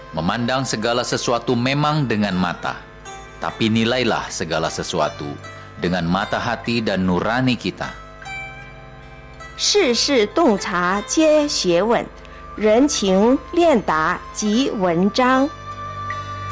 Memandang segala sesuatu memang dengan mata, tapi nilailah segala sesuatu dengan mata hati dan nurani kita. 事事洞察皆学问，人情练达即文章。